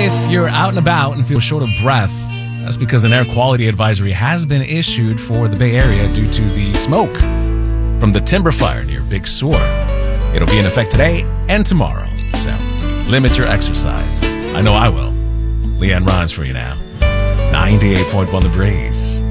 If you're out and about and feel short of breath, that's because an air quality advisory has been issued for the Bay Area due to the smoke from the timber fire near Big Sur. It'll be in effect today and tomorrow, so limit your exercise. I know I will. Leanne Rhymes for you now. 98.1 The Breeze.